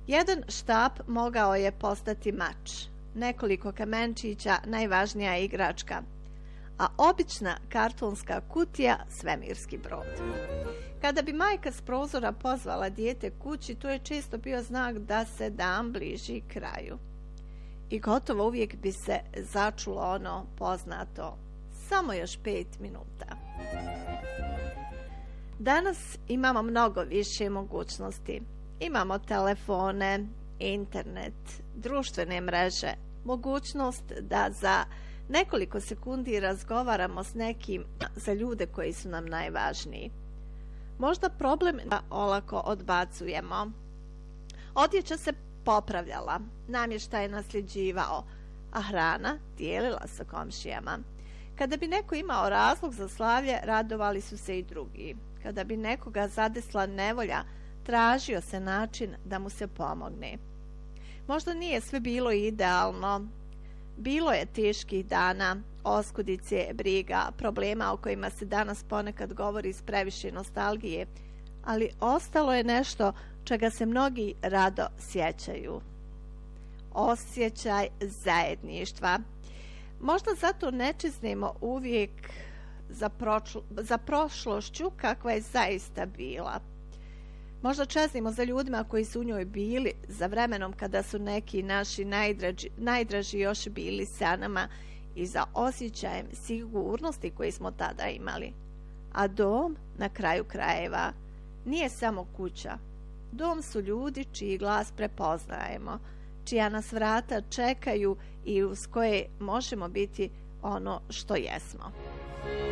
Jedan štap mogao je postati mač, nekoliko kamenčića najvažnija igračka, a obična kartonska kutija svemirski brod. Kada bi majka s prozora pozvala dijete kući, to je često bio znak da se dan bliži kraju. I gotovo uvijek bi se začulo ono poznato, samo još 5 minuta. Danas imamo mnogo više mogućnosti. Imamo telefone, internet, društvene mreže, mogućnost da za nekoliko sekundi razgovaramo s nekim za ljude koji su nam najvažniji. Možda problem olako odbacujemo. Odjeća se popravljala, namještaj je nasljeđivao, a hrana dijelila sa komšijama. Kada bi neko imao razlog za slavlje, radovali su se i drugi. Kada bi nekoga zadesla nevolja, tražio se način da mu se pomogne. Možda nije sve bilo idealno. Bilo je teških dana, oskudice, briga, problema o kojima se danas ponekad govori s previše nostalgije, ali ostalo je nešto čega se mnogi rado sjećaju. Osjećaj zajedništva. Možda zato ne čiznemo uvijek za prošlošću kakva je zaista bila. Možda čeznimo za ljudima koji su u njoj bili, za vremenom kada su neki naši najdraži još bili sa nama i za osjećajem sigurnosti koji smo tada imali. A dom, na kraju krajeva, nije samo kuća. Dom su ljudi čiji glas prepoznajemo, čija nas vrata čekaju i uz koje možemo biti ono što jesmo.